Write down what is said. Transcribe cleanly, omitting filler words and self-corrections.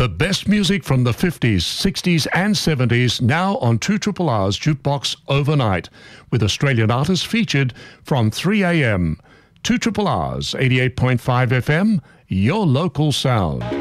The best music from the 50s, 60s and 70s now on 2RRR's Jukebox Overnight, with Australian artists featured from 3 a.m. 2RRR's 88.5 FM, your local sound.